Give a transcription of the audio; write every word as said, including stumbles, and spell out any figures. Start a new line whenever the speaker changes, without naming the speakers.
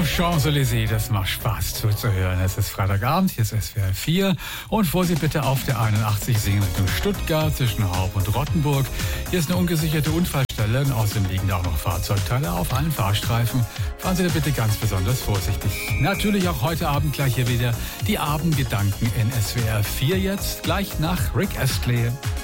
Oh, Champs-Élysées, das macht Spaß zuzuhören. Es ist Freitagabend, hier ist S W R vier und vor Sie bitte auf der einundachtzig singen Richtung Stuttgart zwischen Haub und Rottenburg. Hier ist eine ungesicherte Unfallstelle und außerdem liegen da auch noch Fahrzeugteile auf allen Fahrstreifen. Fahren Sie da bitte ganz besonders vorsichtig. Natürlich auch heute Abend gleich hier wieder die Abendgedanken in S W R vier jetzt, gleich nach Rick Astley.